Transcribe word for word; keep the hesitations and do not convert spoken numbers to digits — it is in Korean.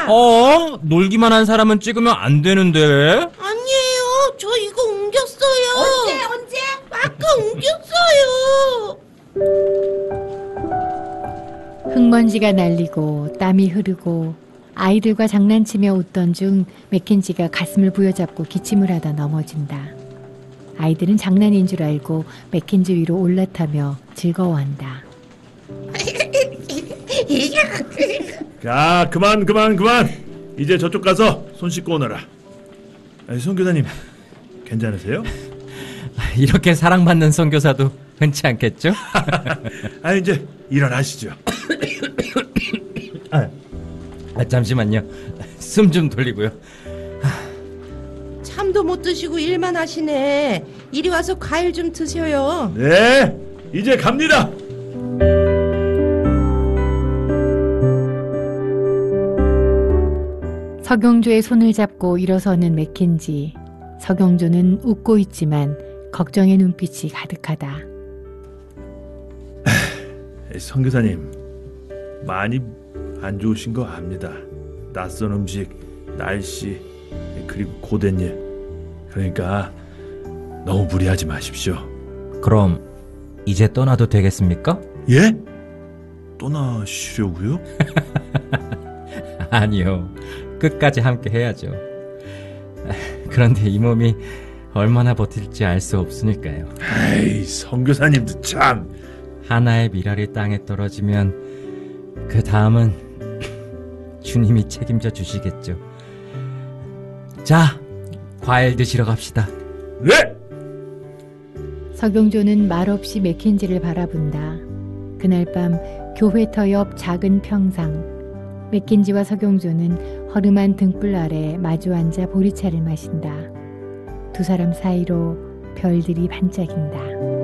어? 놀기만 한 사람은 찍으면 안 되는데. 아니에요. 저 이거 옮겼어요. 언제 언제? 아까 옮겼어요. 흙먼지가 날리고 땀이 흐르고 아이들과 장난치며 웃던 중 맥켄지가 가슴을 부여잡고 기침을 하다 넘어진다. 아이들은 장난인 줄 알고 맥켄지 위로 올라타며 즐거워한다. 자, 그만 그만 그만. 이제 저쪽 가서 손 씻고 오너라. 아니, 선교사님 괜찮으세요? 이렇게 사랑받는 선교사도 흔치 않겠죠? 아, 이제 일어나시죠. 아, 아, 잠시만요. 숨 좀 돌리고요. 참도 못 드시고 일만 하시네. 이리 와서 과일 좀 드셔요. 네, 이제 갑니다. 서경조의 손을 잡고 일어서는 맥켄지. 서경조는 웃고 있지만 걱정의 눈빛이 가득하다. 선교사님, 많이 안 좋으신 거 압니다. 낯선 음식, 날씨, 그리고 고된 일. 그러니까 너무 무리하지 마십시오. 그럼 이제 떠나도 되겠습니까? 예? 떠나시려고요? 아니요. 끝까지 함께 해야죠. 그런데 이 몸이 얼마나 버틸지 알 수 없으니까요. 아이, 선교사님도 참. 하나의 미랄이 땅에 떨어지면 그 다음은 주님이 책임져 주시겠죠. 자, 과일 드시러 갑시다. 네! 서경조는 말없이 맥켄지를 바라본다. 그날 밤 교회터 옆 작은 평상. 맥켄지와 서경조는 허름한 등불 아래 마주 앉아 보리차를 마신다. 두 사람 사이로 별들이 반짝인다.